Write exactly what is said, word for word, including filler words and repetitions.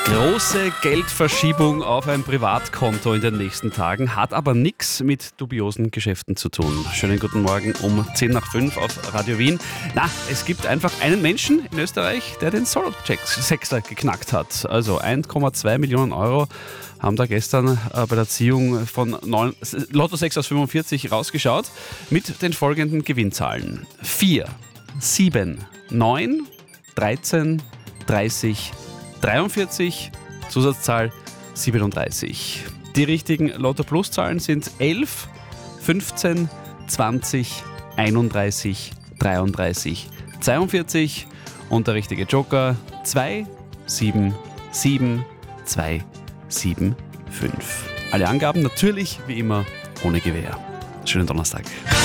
Große Geldverschiebung auf ein Privatkonto in den nächsten Tagen, hat aber nichts mit dubiosen Geschäften zu tun. Schönen guten Morgen um zehn nach fünf auf Radio Wien. Na, es gibt einfach einen Menschen in Österreich, der den Solo-Sechser geknackt hat. Also eins Komma zwei Millionen Euro haben da gestern äh, bei der Ziehung von neun, Lotto sechs aus fünfundvierzig rausgeschaut mit den folgenden Gewinnzahlen. vier, sieben, neun, dreizehn, dreißig, dreiundvierzig, Zusatzzahl siebenunddreißig. Die richtigen Lotto-Plus-Zahlen sind elf, fünfzehn, zwanzig, einunddreißig, dreiunddreißig, zweiundvierzig und der richtige Joker zwei, sieben, sieben, zwei, sieben, fünf. Alle Angaben natürlich wie immer ohne Gewähr. Schönen Donnerstag.